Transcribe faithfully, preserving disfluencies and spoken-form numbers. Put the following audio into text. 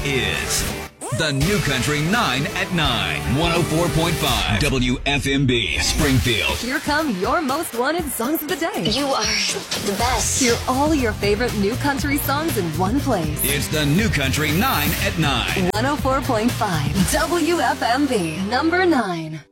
is the New Country nine at nine. one oh four point five W F M B Springfield. Here come your most wanted songs of the day. You are the best. Hear all your favorite new country songs in one place. It's the New Country nine at nine. one oh four point five W F M B, number nine.